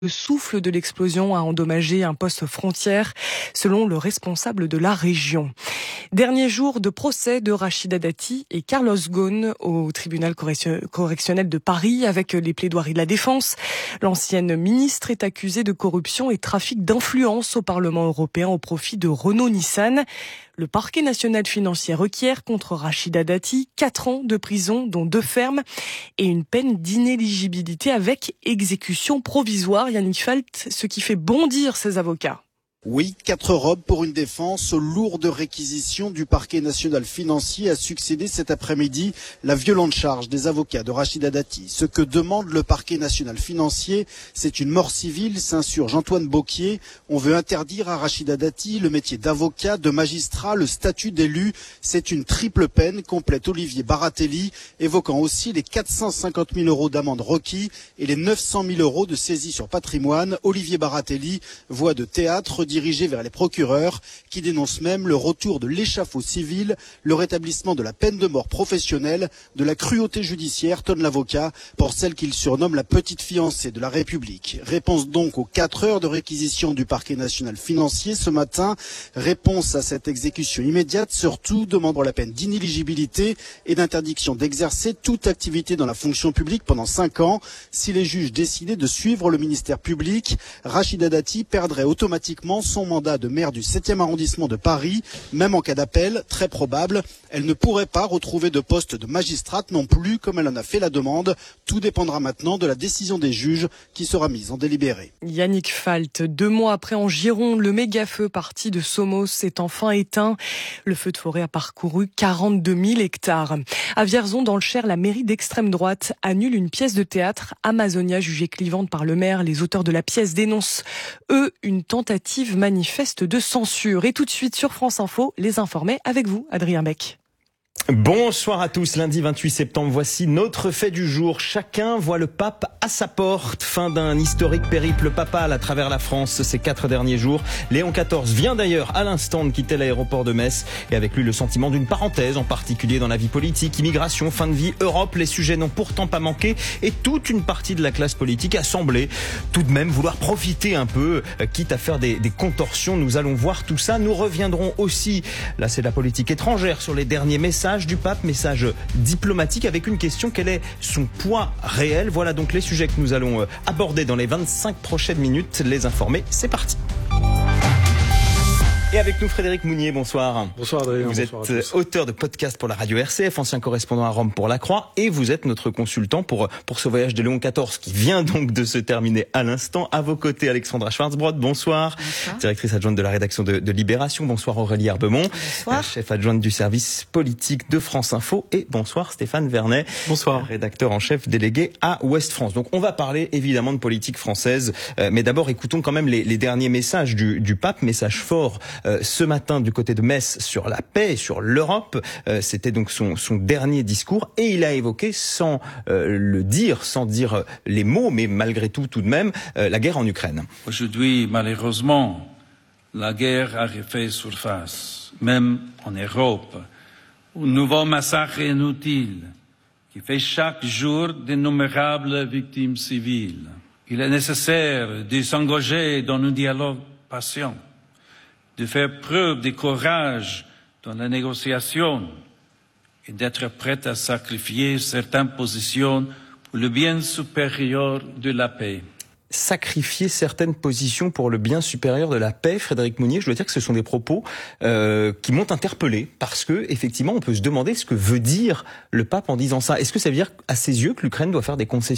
Le souffle de l'explosion a endommagé un poste frontière, selon le responsable de la région. Dernier jour de procès de Rachida Dati et Carlos Ghosn au tribunal correctionnel de Paris avec les plaidoiries de la défense. L'ancienne ministre est accusée de corruption et trafic d'influence au Parlement européen au profit de Renault-Nissan. Le parquet national financier requiert contre Rachida Dati 4 ans de prison, dont 2 fermes, et une peine d'inéligibilité avec exécution provisoire. Yannick Falt, ce qui fait bondir ses avocats. Oui, 4 robes pour une défense. Aux lourdes réquisitions du parquet national financier a succédé cet après-midi la violente charge des avocats de Rachida Dati. Ce que demande le parquet national financier, c'est une mort civile, s'insurge Antoine Beauquier. On veut interdire à Rachida Dati le métier d'avocat, de magistrat, le statut d'élu. C'est une triple peine, complète Olivier Baratelli, évoquant aussi les 450 000 € d'amende requis et les 900 000 € de saisie sur patrimoine. Olivier Baratelli, voix de théâtre, dirigé vers les procureurs qui dénoncent même le retour de l'échafaud civil, le rétablissement de la peine de mort professionnelle, de la cruauté judiciaire, tonne l'avocat, pour celle qu'il surnomme la petite fiancée de la République. Réponse donc aux 4 heures de réquisition du parquet national financier ce matin. Réponse à cette exécution immédiate, surtout demandant la peine d'inéligibilité et d'interdiction d'exercer toute activité dans la fonction publique pendant 5 ans. Si les juges décidaient de suivre le ministère public, Rachida Dati perdrait automatiquement son mandat de maire du 7e arrondissement de Paris. Même en cas d'appel, très probable, elle ne pourrait pas retrouver de poste de magistrate non plus, comme elle en a fait la demande. Tout dépendra maintenant de la décision des juges qui sera mise en délibéré. Yannick Falt, 2 mois après en Gironde, le méga-feu parti de Somos est enfin éteint. Le feu de forêt a parcouru 42 000 hectares. À Vierzon, dans le Cher, la mairie d'extrême droite annule une pièce de théâtre. Amazonia, jugée clivante par le maire. Les auteurs de la pièce dénoncent, eux, une tentative manifeste de censure. Et tout de suite sur France Info, les informés avec vous, Adrien Beck. Bonsoir à tous, lundi 28 septembre, voici notre fait du jour. Chacun voit le pape à sa porte. Fin d'un historique périple papal à travers la France ces 4 derniers jours. Léon XIV vient d'ailleurs à l'instant de quitter l'aéroport de Metz et avec lui le sentiment d'une parenthèse, en particulier dans la vie politique, immigration, fin de vie, Europe. Les sujets n'ont pourtant pas manqué et toute une partie de la classe politique a semblé tout de même vouloir profiter un peu, quitte à faire des contorsions. Nous allons voir tout ça. Nous reviendrons aussi, là c'est la politique étrangère, sur les derniers messages du pape, message diplomatique avec une question: quel est son poids réel? Voilà donc les sujets que nous allons aborder dans les 25 prochaines minutes. Les informés, c'est parti. Et avec nous Frédéric Mounier, bonsoir. Bonsoir Adrien. Vous êtes auteur de podcast pour la radio RCF, ancien correspondant à Rome pour La Croix, et vous êtes notre consultant pour ce voyage de Léon XIV qui vient donc de se terminer à l'instant. À vos côtés, Alexandra Schwarzbrod, bonsoir. Bonsoir. Directrice adjointe de la rédaction de Libération. Bonsoir Aurélie Herbemont. Bonsoir. Chef adjointe du service politique de France Info. Et bonsoir Stéphane Vernet. Bonsoir. Rédacteur en chef délégué à Ouest France. Donc on va parler évidemment de politique française, mais d'abord écoutons quand même les derniers messages du pape, message fort. Ce matin du côté de Metz sur la paix, sur l'Europe, c'était donc son dernier discours et il a évoqué sans dire les mots, mais malgré tout de même, la guerre en Ukraine. Aujourd'hui, malheureusement, la guerre a refait surface, même en Europe. Un nouveau massacre inutile qui fait chaque jour d'innombrables victimes civiles. Il est nécessaire de s'engager dans un dialogue patient, de faire preuve de courage dans la négociation et d'être prêt à sacrifier certaines positions pour le bien supérieur de la paix. Sacrifier certaines positions pour le bien supérieur de la paix, Frédéric Mounier, je dois dire que ce sont des propos qui m'ont interpellé, parce que effectivement on peut se demander ce que veut dire le pape en disant ça. Est-ce que ça veut dire à ses yeux que l'Ukraine doit faire des concessions ?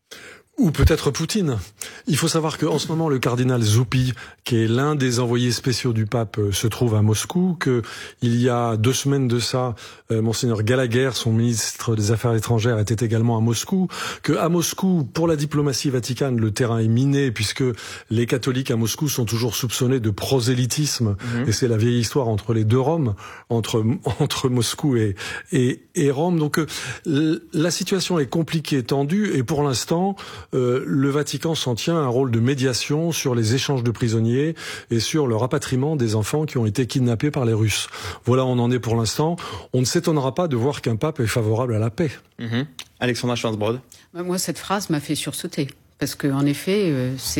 Ou peut-être Poutine. Il faut savoir qu'en ce moment, le cardinal Zuppi, qui est l'un des envoyés spéciaux du pape, se trouve à Moscou, que il y a 2 semaines de ça, Monseigneur Gallagher, son ministre des Affaires étrangères, était également à Moscou, que à Moscou, pour la diplomatie vaticane, le terrain est miné, puisque les catholiques à Moscou sont toujours soupçonnés de prosélytisme, et c'est la vieille histoire entre les 2 Roms, entre Moscou et Rome. Donc la situation est compliquée, tendue, et pour l'instant, le Vatican s'en tient à un rôle de médiation sur les échanges de prisonniers et sur le rapatriement des enfants qui ont été kidnappés par les Russes. Voilà, on en est pour l'instant. On ne s'étonnera pas de voir qu'un pape est favorable à la paix. Alexandra Schwarzbrod. Moi, cette phrase m'a fait sursauter. Parce qu'en effet, c'est